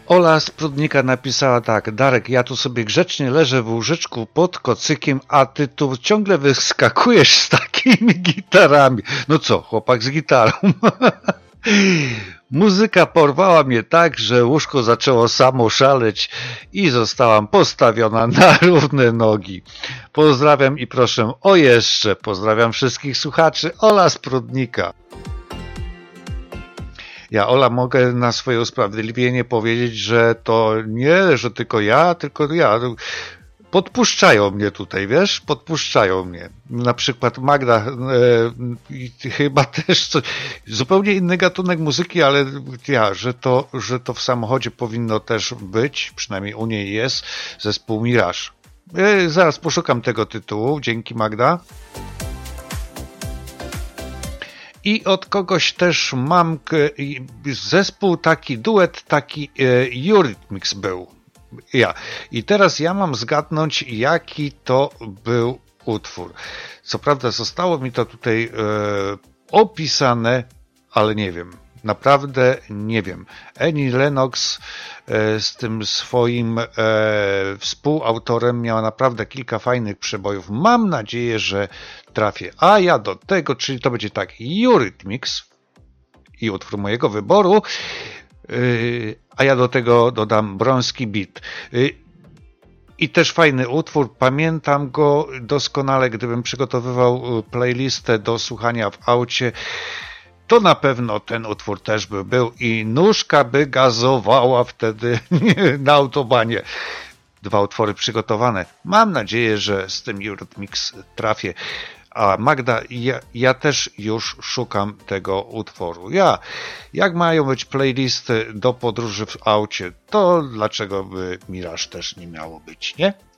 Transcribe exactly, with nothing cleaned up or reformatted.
Ola z Prudnika napisała tak: Darek, ja tu sobie grzecznie leżę w łóżeczku pod kocykiem, a ty tu ciągle wyskakujesz z takimi gitarami. No co, chłopak z gitarą. Muzyka porwała mnie tak, że łóżko zaczęło samo szaleć i zostałam postawiona na równe nogi. Pozdrawiam i proszę o jeszcze. Pozdrawiam wszystkich słuchaczy. Ola z Prudnika. Ja, Ola, mogę na swoje usprawiedliwienie powiedzieć, że to nie, że tylko ja, tylko ja. Podpuszczają mnie tutaj, wiesz? Podpuszczają mnie. Na przykład Magda e, chyba też coś, zupełnie inny gatunek muzyki, ale ja, że to, że to w samochodzie powinno też być, przynajmniej u niej jest, zespół Mirage. E, zaraz poszukam tego tytułu. Dzięki, Magda. I od kogoś też mam zespół, taki duet, taki e, Eurythmics był. Ja. I teraz ja mam zgadnąć, jaki to był utwór. Co prawda zostało mi to tutaj e, opisane, ale nie wiem. Naprawdę nie wiem. Annie Lennox e, z tym swoim e, współautorem miała naprawdę kilka fajnych przebojów. Mam nadzieję, że trafię. A ja do tego, czyli to będzie tak, Eurythmics i utwór mojego wyboru, yy, a ja do tego dodam Bronski Beat. Yy, I też fajny utwór, pamiętam go doskonale, gdybym przygotowywał playlistę do słuchania w aucie, to na pewno ten utwór też by był i nóżka by gazowała wtedy na autobanie. Dwa utwory przygotowane. Mam nadzieję, że z tym Eurythmics trafię. A Magda, ja, ja też już szukam tego utworu. Ja, jak mają być playlisty do podróży w aucie, to dlaczego by Mirage też nie miało być, nie?